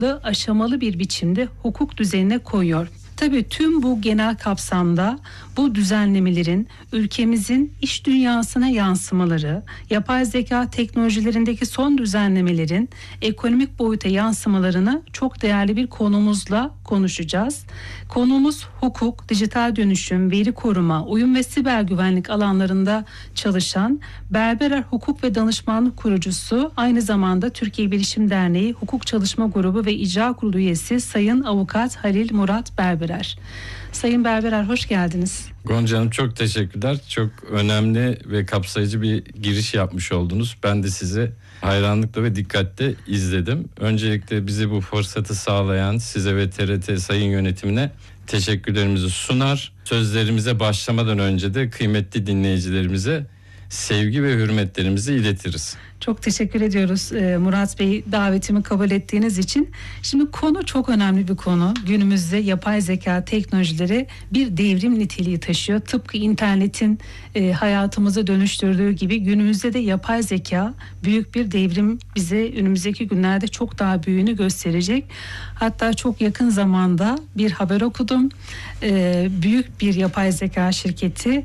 aşamalı bir biçimde hukuk düzenine koyuyor. Tabii tüm bu genel kapsamda bu düzenlemelerin ülkemizin iş dünyasına yansımaları, yapay zeka teknolojilerindeki son düzenlemelerin ekonomik boyuta yansımalarını çok değerli bir konumuzla konuşacağız. Konumuz hukuk, dijital dönüşüm, veri koruma, uyum ve siber güvenlik alanlarında çalışan Berberer Hukuk ve Danışmanlık kurucusu, aynı zamanda Türkiye Bilişim Derneği Hukuk Çalışma Grubu ve İcra Kurulu üyesi Sayın Avukat Halil Murat Berberer. Sayın Berberer, hoş geldiniz. Gonca Hanım, çok teşekkürler. Çok önemli ve kapsayıcı bir giriş yapmış oldunuz. Ben de sizi hayranlıkla ve dikkatle izledim. Öncelikle bize bu fırsatı sağlayan size ve TRT sayın yönetimine teşekkürlerimizi sunar. Sözlerimize başlamadan önce de kıymetli dinleyicilerimize sevgi ve hürmetlerimizi iletiriz. Çok teşekkür ediyoruz Murat Bey, davetimi kabul ettiğiniz için. Şimdi konu çok önemli bir konu. Günümüzde yapay zeka teknolojileri bir devrim niteliği taşıyor. Tıpkı internetin hayatımızı dönüştürdüğü gibi günümüzde de yapay zeka büyük bir devrim bize önümüzdeki günlerde çok daha büyüğünü gösterecek. Hatta çok yakın zamanda bir haber okudum. Büyük bir yapay zeka şirketi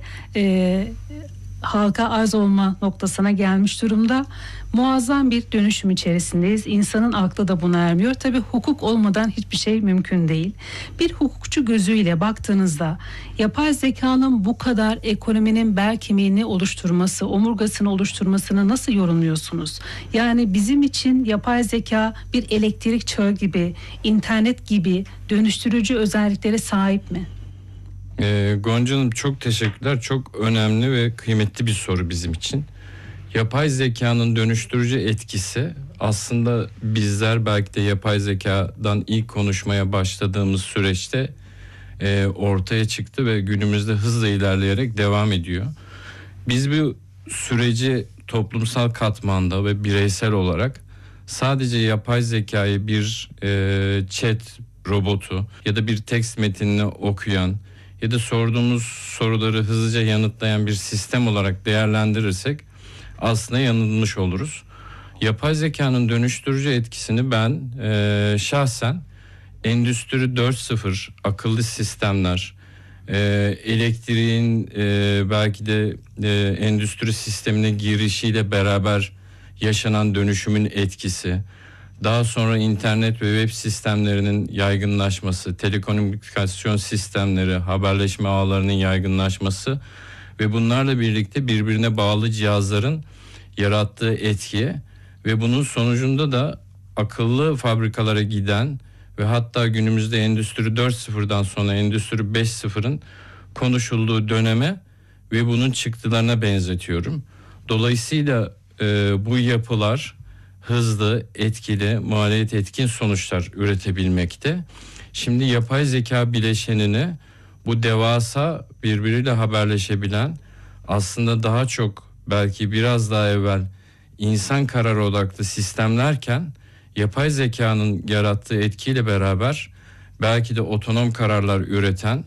halka arz olma noktasına gelmiş durumda. Muazzam bir dönüşüm içerisindeyiz. İnsanın aklı da buna ermiyor. Tabii hukuk olmadan hiçbir şey mümkün değil. Bir hukukçu gözüyle baktığınızda yapay zekanın bu kadar ekonominin bel kemiğini oluşturması, omurgasını oluşturmasını nasıl yorumluyorsunuz? Yani bizim için yapay zeka bir elektrik çağı gibi, internet gibi dönüştürücü özelliklere sahip mi? Gonca Hanım, çok teşekkürler. Çok önemli ve kıymetli bir soru bizim için. Yapay zekanın dönüştürücü etkisi aslında bizler belki de yapay zekadan ilk konuşmaya başladığımız süreçte ortaya çıktı ve günümüzde hızla ilerleyerek devam ediyor. Biz bu süreci toplumsal katmanda ve bireysel olarak sadece yapay zekayı bir chat robotu ya da bir tekst metinini okuyan ya da sorduğumuz soruları hızlıca yanıtlayan bir sistem olarak değerlendirirsek aslında yanılmış oluruz. Yapay zekanın dönüştürücü etkisini ben şahsen Endüstri 4.0, akıllı sistemler, elektriğin belki de endüstri sistemine girişiyle beraber yaşanan dönüşümün etkisi, daha sonra internet ve web sistemlerinin yaygınlaşması, telekomünikasyon sistemleri, haberleşme ağlarının yaygınlaşması ve bunlarla birlikte birbirine bağlı cihazların yarattığı etki ve bunun sonucunda da akıllı fabrikalara giden ve hatta günümüzde Endüstri 4.0'dan sonra Endüstri 5.0'ın konuşulduğu döneme ve bunun çıktılarına benzetiyorum. Dolayısıyla bu yapılar hızlı, etkili, maliyet etkin sonuçlar üretebilmekte. Şimdi yapay zeka bileşenini bu devasa birbiriyle haberleşebilen, aslında daha çok belki biraz daha evvel insan kararı odaklı sistemlerken yapay zekanın yarattığı etkiyle beraber belki de otonom kararlar üreten,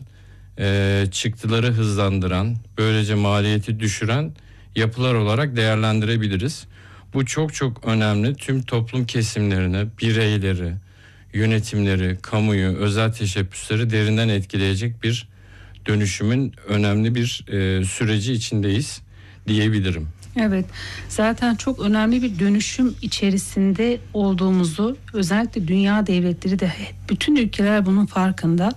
çıktıları hızlandıran, böylece maliyeti düşüren yapılar olarak değerlendirebiliriz. Bu çok çok önemli. Tüm toplum kesimlerini, bireyleri, yönetimleri, kamuyu, özel teşebbüsleri derinden etkileyecek bir dönüşümün önemli bir süreci içindeyiz diyebilirim. Evet, zaten çok önemli bir dönüşüm içerisinde olduğumuzu, özellikle dünya devletleri de, bütün ülkeler bunun farkında.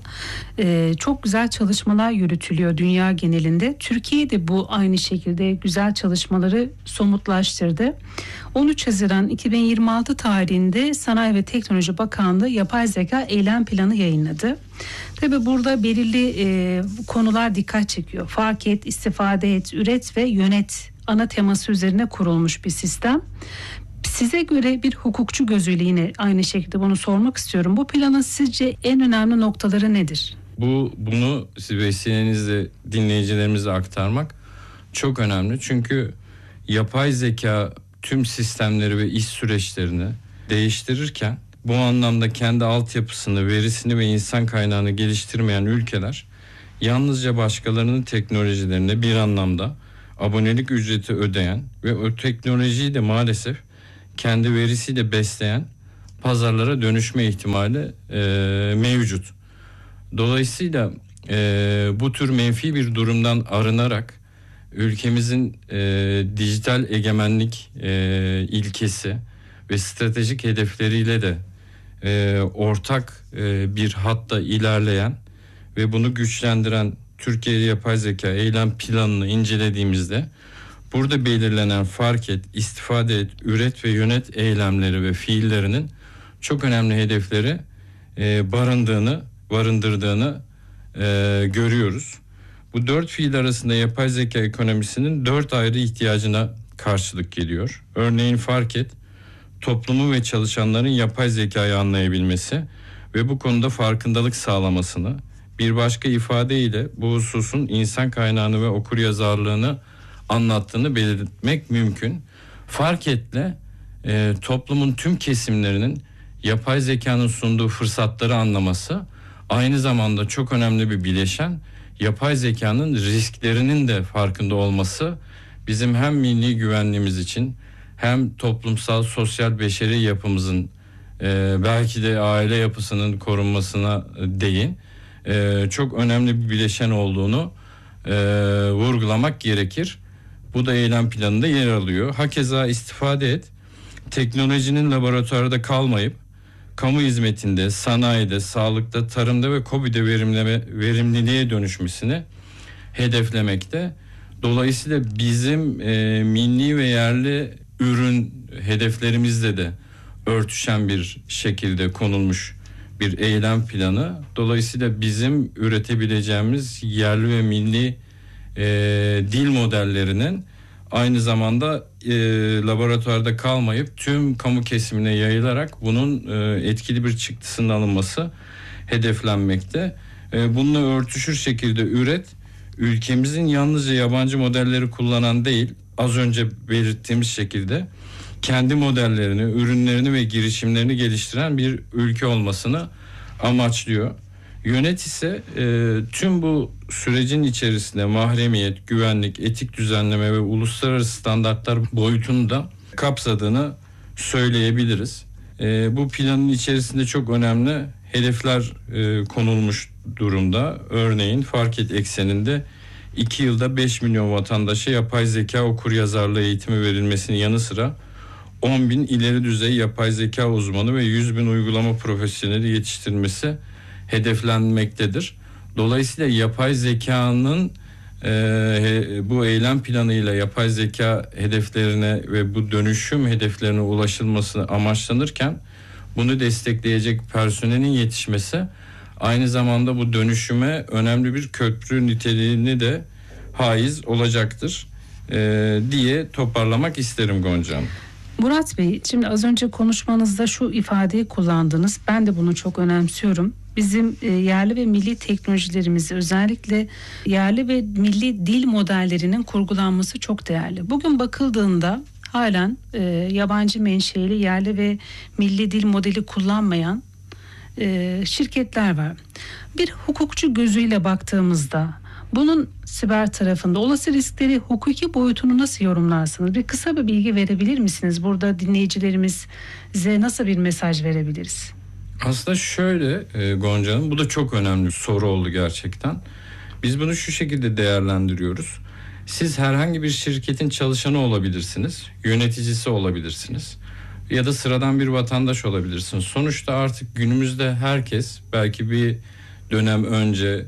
Çok güzel çalışmalar yürütülüyor dünya genelinde. Türkiye de bu aynı şekilde güzel çalışmaları somutlaştırdı. 13 Haziran 2026 tarihinde Sanayi ve Teknoloji Bakanlığı Yapay Zeka Eylem Planı yayınladı. Tabii burada belirli konular dikkat çekiyor. Fark et, istifade et, üret ve yönet ana teması üzerine kurulmuş bir sistem. Size göre bir hukukçu gözüyle yine aynı şekilde bunu sormak istiyorum. Bu planın sizce en önemli noktaları nedir? Bunu vesilenizle dinleyicilerimize aktarmak çok önemli. Çünkü yapay zeka tüm sistemleri ve iş süreçlerini değiştirirken bu anlamda kendi altyapısını, verisini ve insan kaynağını geliştirmeyen ülkeler yalnızca başkalarının teknolojilerine bir anlamda abonelik ücreti ödeyen ve o teknolojiyi de maalesef kendi verisiyle besleyen pazarlara dönüşme ihtimali mevcut. Dolayısıyla bu tür menfi bir durumdan arınarak ülkemizin dijital egemenlik ilkesi ve stratejik hedefleriyle de ortak bir hatta ilerleyen ve bunu güçlendiren Türkiye Yapay Zeka Eylem Planı'nı incelediğimizde burada belirlenen fark et, istifade et, üret ve yönet eylemleri ve fiillerinin çok önemli hedefleri barındırdığını görüyoruz. Bu 4 fiil arasında yapay zeka ekonomisinin 4 ayrı ihtiyacına karşılık geliyor. Örneğin fark et, toplumu ve çalışanların yapay zekayı anlayabilmesi ve bu konuda farkındalık sağlamasını, bir başka ifadeyle bu hususun insan kaynağını ve okuryazarlığını anlattığını belirtmek mümkün. Fark etle toplumun tüm kesimlerinin yapay zekanın sunduğu fırsatları anlaması, aynı zamanda çok önemli bir bileşen, yapay zekanın risklerinin de farkında olması bizim hem milli güvenliğimiz için hem toplumsal sosyal beşeri yapımızın belki de aile yapısının korunmasına değin çok önemli bir bileşen olduğunu vurgulamak gerekir. Bu da eylem planında yer alıyor. Hakeza istifade et, teknolojinin laboratuvarda kalmayıp kamu hizmetinde, sanayide, sağlıkta, tarımda ve KOBİ'de verimliliğe dönüşmesini hedeflemekte. Dolayısıyla bizim milli ve yerli ürün hedeflerimizle de örtüşen bir şekilde konulmuş bir eylem planı. Dolayısıyla bizim üretebileceğimiz yerli ve milli dil modellerinin aynı zamanda laboratuvarda kalmayıp tüm kamu kesimine yayılarak bunun etkili bir çıktısının alınması hedeflenmekte. Bununla örtüşür şekilde üret, ülkemizin yalnızca yabancı modelleri kullanan değil, az önce belirttiğimiz şekilde kendi modellerini, ürünlerini ve girişimlerini geliştiren bir ülke olmasını amaçlıyor. Yönet ise tüm bu sürecin içerisinde mahremiyet, güvenlik, etik düzenleme ve uluslararası standartlar boyutunu da kapsadığını söyleyebiliriz. Bu planın içerisinde çok önemli hedefler konulmuş durumda. Örneğin fark et ekseninde 2 yılda 5 milyon vatandaşa yapay zeka okuryazarlığı eğitimi verilmesinin yanı sıra 10 bin ileri düzey yapay zeka uzmanı ve 100 bin uygulama profesyoneli yetiştirilmesi hedeflenmektedir. Dolayısıyla yapay zekanın bu eylem planıyla yapay zeka hedeflerine ve bu dönüşüm hedeflerine ulaşılması amaçlanırken bunu destekleyecek personelin yetişmesi aynı zamanda bu dönüşüme önemli bir köprü niteliğini de haiz olacaktır diye toparlamak isterim Gonca Hanım. Murat Bey, şimdi az önce konuşmanızda şu ifadeyi kullandınız. Ben de bunu çok önemsiyorum. Bizim yerli ve milli teknolojilerimizi, özellikle yerli ve milli dil modellerinin kurgulanması çok değerli. Bugün bakıldığında halen yabancı menşeli yerli ve milli dil modeli kullanmayan şirketler var. Bir hukukçu gözüyle baktığımızda bunun siber tarafında olası riskleri, hukuki boyutunu nasıl yorumlarsınız? Bir kısa bir bilgi verebilir misiniz? Burada dinleyicilerimize nasıl bir mesaj verebiliriz? Aslında şöyle Gonca Hanım, bu da çok önemli bir soru oldu gerçekten. Biz bunu şu şekilde değerlendiriyoruz. Siz herhangi bir şirketin çalışanı olabilirsiniz, yöneticisi olabilirsiniz ya da sıradan bir vatandaş olabilirsiniz. Sonuçta artık günümüzde herkes belki bir dönem önce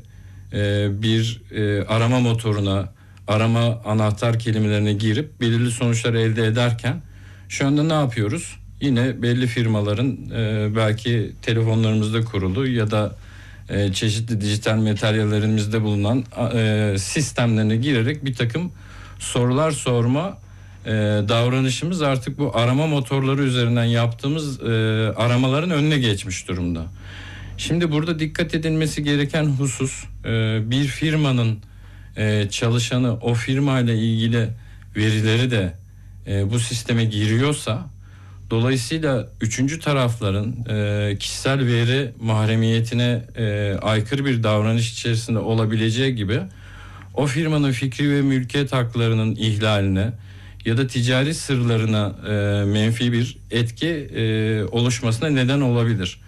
bir arama motoruna arama anahtar kelimelerine girip belirli sonuçlar elde ederken şu anda ne yapıyoruz? Yine belli firmaların belki telefonlarımızda kurulu ya da çeşitli dijital materyallerimizde bulunan sistemlerine girerek bir takım sorular sorma davranışımız artık bu arama motorları üzerinden yaptığımız aramaların önüne geçmiş durumda. Şimdi burada dikkat edilmesi gereken husus, bir firmanın çalışanı o firmayla ilgili verileri de bu sisteme giriyorsa, dolayısıyla üçüncü tarafların kişisel veri mahremiyetine aykırı bir davranış içerisinde olabileceği gibi o firmanın fikri ve mülkiyet haklarının ihlaline ya da ticari sırlarına menfi bir etki oluşmasına neden olabilir.